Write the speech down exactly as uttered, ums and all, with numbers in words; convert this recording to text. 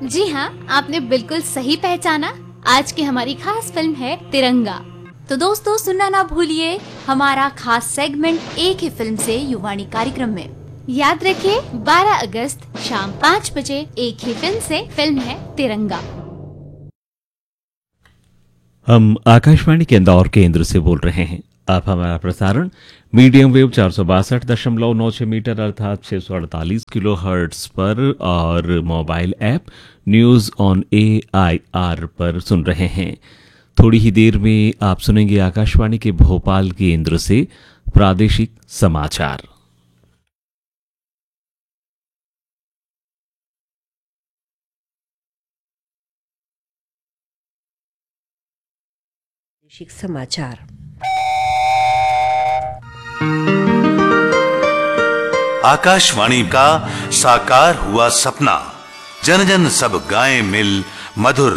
जी हाँ, आपने बिल्कुल सही पहचाना। आज की हमारी खास फिल्म है तिरंगा। तो दोस्तों सुनना ना भूलिए हमारा खास सेगमेंट एक ही फिल्म से युवाणी कार्यक्रम में। याद रखिए बारह अगस्त शाम पाँच बजे एक ही फिल्म से। फिल्म है तिरंगा। हम आकाशवाणी के इंदौर केंद्र से बोल रहे हैं। आप हमारा प्रसारण मीडियम वेव चार सौ बासठ दशमलव नौ छह मीटर अर्थात छह सौ अड़तालीस किलो हर्ट्स पर और mobile app news on A I R पर सुन रहे हैं। थोड़ी ही देर में आप सुनेंगे आकाशवाणी के भोपाल केंद्र से प्रादेशिक समाचार। प्रादेशिक समाचार। आकाशवाणी का साकार हुआ सपना, जन जन सब गाएं मिल मधुर